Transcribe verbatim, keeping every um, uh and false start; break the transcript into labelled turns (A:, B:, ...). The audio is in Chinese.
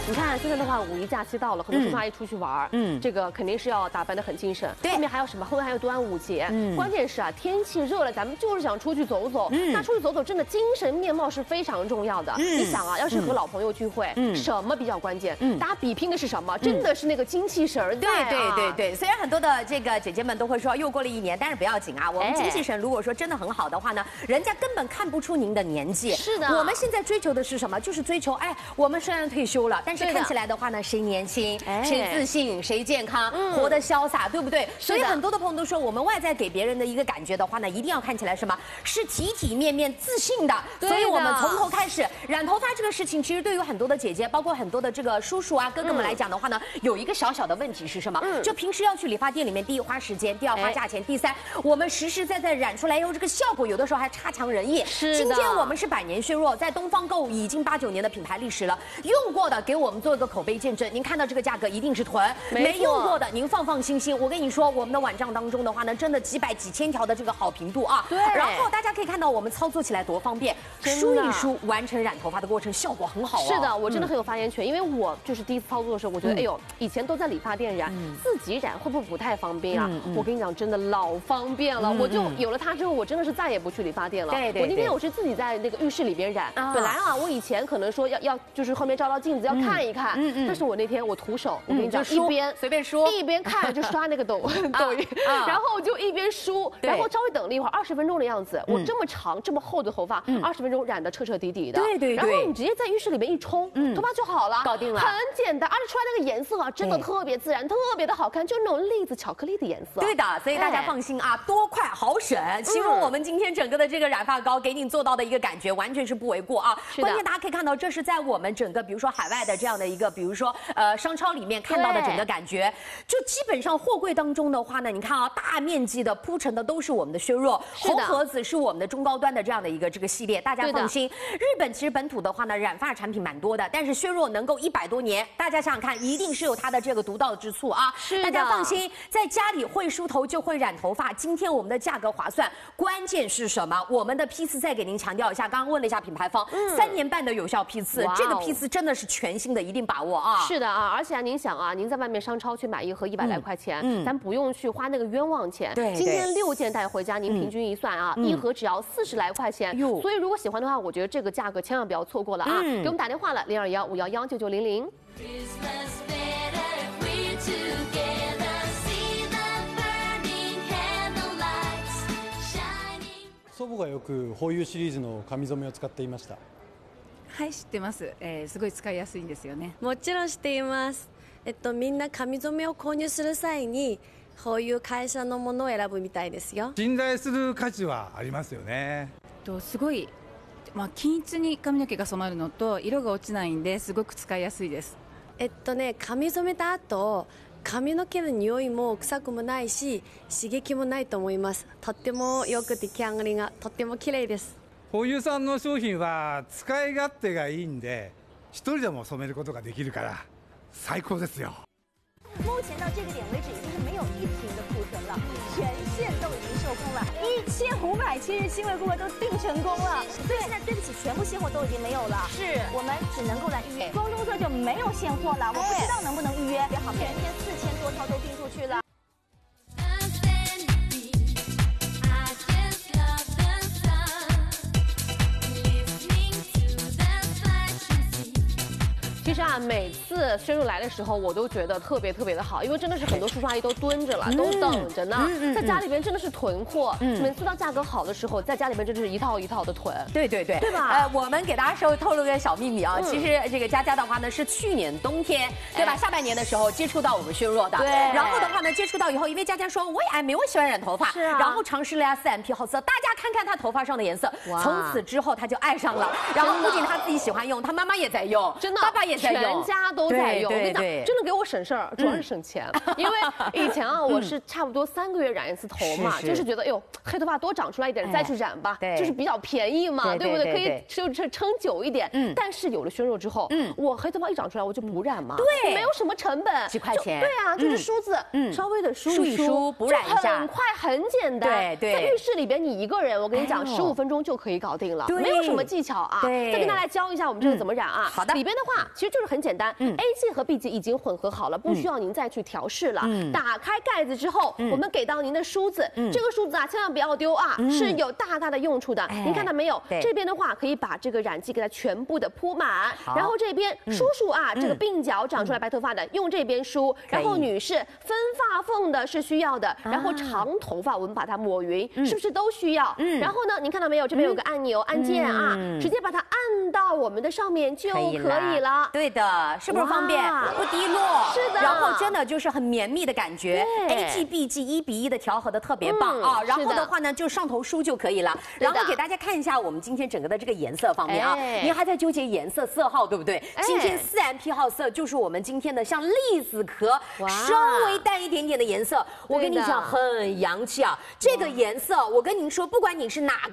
A: 你看现在的话，五一假期到了，很多叔叔阿姨出去玩，嗯，这个肯定是要打扮得很精神。对，后面还有什么？后面还有端午节，嗯，关键是啊，天气热了，咱们就是想出去走走。嗯，那出去走走，真的精神面貌是非常重要的。嗯，你想啊，要是和老朋友聚会，嗯，什么比较关键？嗯，大家比拼的是什么？真的是那个精气神儿在啊。
B: 对对对对，虽然很多的这个姐姐们都会说又过了一年，但是不要紧啊，我们精气神如果说真的很好的话呢，人家根本看不出您的年纪。
A: 是的，
B: 我们现在追求的是什么？就是追求，哎，我们虽然退休了，但是看起来的话呢，谁年轻，谁自信，谁健康，活得潇洒，对不对？所以很多的朋友都说，我们外在给别人的一个感觉的话呢，一定要看起来什么？是体体面面、自信的。所以我们从头开始，染头发这个事情，其实对于很多的姐姐，包括很多的这个叔叔啊、哥哥们来讲的话呢，有一个小小的问题是什么？就平时要去理发店里面，第一花时间，第二花价钱，第三我们实实在在染出来以后，这个效果有的时候还差强人意。是今天我们是百年削弱，在东方购已经八九年的品牌历史了，用过的给我们做一个口碑见证。您看到这个价格一定是囤，没用过的您放放心心。我跟你说，我们的网站当中的话呢，真的几百几千条的这个好评度啊。对。然后大家可以看到我们操作起来多方便，梳一梳完成染头发的过程，效果很好啊。
A: 是的，我真的很有发言权，因为我就是第一次操作的时候，我觉得哎呦，以前都在理发店染，自己染会不会不太方便啊？我跟你讲，真的老方便了。我就有了它之后，我真的是再也不去理发店了。对对。我那天我是自己在那个浴室里边染，本来啊，我以前可能说要要就是后面照照镜子要看一看，嗯嗯，但是我那天我徒手，我跟你讲，一边
B: 随便梳，
A: 一边看就刷那个抖抖音，然后我就一边梳，然后稍微等了一会儿，二十分钟的样子，我这么长这么厚的头发，二十分钟染得彻彻底底的，对对对，然后你直接在浴室里面一冲，头发就好了，搞定了，很简单，而且出来那个颜色啊，真的特别自然，特别的好看，就那种栗子巧克力的颜色。
B: 对的，所以大家放心啊，多快好省，形容我们今天整个的这个染发膏给你做到的一个感觉，完全是不为过啊。关键大家可以看到，这是在我们整个比如说海外的这样的一个，比如说呃商超里面看到的整个感觉，就基本上货柜当中的话呢，你看啊，大面积的铺陈的都是我们的削弱，红盒子是我们的中高端的这样的一个这个系列，大家放心。日本其实本土的话呢，染发产品蛮多的，但是削弱能够一百多年，大家想想看，一定是有它的这个独到之处啊。是大家放心，在家里会梳头就会染头发。今天我们的价格划算，关键是什么？我们的批次再给您强调一下，刚刚问了一下品牌方，嗯、三年半的有效批次，这个批次真的是全新的，一定把握啊。
A: 是的啊，而且啊，您想啊，您在外面商超去买一盒一百来块钱，嗯，咱不用去花那个冤枉钱。对，今天六件带回家，您平均一算啊，嗯、一盒只要四十来块钱。哟，所以如果喜欢的话，我觉得这个价格千万不要错过了啊！嗯、给我们打电话了，零二幺五幺幺九九零零。
C: 祖母がよくホーユーシリーズの髪染めを使っていました。
D: はい、知ってます、えー、すごい使いやすいんですよね。
E: もちろん知っています。えっとみんな髪染めを購入する際にこういう会社のものを選ぶみたいですよ。
F: 信頼する価値はありますよね。
D: とすごい、まあ、均一に髪の毛が染まるのと色が落ちないんですごく使いやすいです。
E: えっとね髪染めた後髪の毛の匂いも臭くもないし刺激もないと思います。とってもよく出来上がりがとっても綺麗です。
F: ホーユーさんの商品は使い勝手がいいんで一人でも染めることができるから最高ですよ。
G: 目前到这个点为止已经是没有一瓶的库存了，全线都已经售空了，一千五百七十七位顾客都订成功了。所以现在对不起，全部现货都已经没有了，是我们只能够来预约。光中色就没有现货了，我不知道能不能预约。好，全天四千多套都订出去了。
A: 其实啊，每次深入来的时候，我都觉得特别特别的好，因为真的是很多叔叔阿姨都蹲着了，嗯、都等着呢，嗯嗯、在家里边真的是囤货。嗯、每次到价格好的时候，在家里边真的是一套一套的囤。
B: 对对对，
A: 对吧？
B: 呃，我们给大家稍透露个小秘密啊，嗯、其实这个佳佳的话呢，是去年冬天，对吧？哎、下半年的时候接触到我们削弱的，对。然后的话呢，接触到以后，因为佳佳说我也爱美，我喜欢染头发，是啊。然后尝试了下 四 M P 好色，大家看看她头发上的颜色，从此之后她就爱上了。然后不仅她自己喜欢用，她妈妈也在用，
A: 真的，
B: 爸爸也在用，
A: 全家都在用。我跟你讲，真的给我省事儿，主要是省钱。因为以前啊，我是差不多三个月染一次头嘛，就是觉得哎呦，黑头发多长出来一点再去染吧，就是比较便宜嘛，对不对？可以就撑撑久一点。嗯。但是有了削弱之后，嗯，我黑头发一长出来我就补染嘛，对，没有什么成本，
B: 几块钱。
A: 对啊，就是梳子，嗯，稍微的梳一梳，
B: 补染一下，
A: 很快很简单。对对。在浴室里边，你一个人，我跟你讲，十五分钟就可以搞定了，没有什么技巧啊。对。再跟大家教一下我们这个怎么染啊。好的。里边的话，其实。 其实就是很简单。嗯 ，A 剂和 B 剂已经混合好了，不需要您再去调试了。嗯，打开盖子之后，我们给到您的梳子，这个梳子啊，千万不要丢啊，是有大大的用处的。您看到没有？这边的话可以把这个染剂给它全部的铺满，然后这边梳梳啊，这个鬓角长出来白头发的，用这边梳。然后女士分发缝的是需要的，然后长头发我们把它抹匀，是不是都需要？嗯，然后呢，您看到没有？这边有个按钮按键啊，直接把它按到我们的上面就可以了。
B: 对的，是不是方便？不低落。
A: 是的。
B: 然后真的就是很绵密的感觉 ，A 剂 B 剂一比一的调和的特别棒啊。然后的话呢，就上头梳就可以了。然后给大家看一下我们今天整个的这个颜色方面啊，您还在纠结颜色色号对不对？今天四 M P 号色就是我们今天的像栗子壳稍微淡一点点的颜色，我跟你讲很洋气啊。这个颜色我跟您说，不管你是哪个